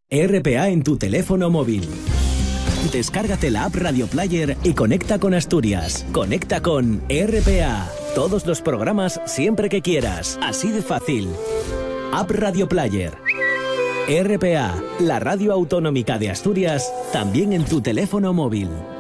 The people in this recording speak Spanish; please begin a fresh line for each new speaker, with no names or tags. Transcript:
RPA en tu teléfono móvil. Descárgate la app Radio Player y conecta con Asturias. Conecta con RPA. Todos los programas siempre que quieras. Así de fácil. App Radio Player. RPA, la radio autonómica de Asturias, también en tu teléfono móvil.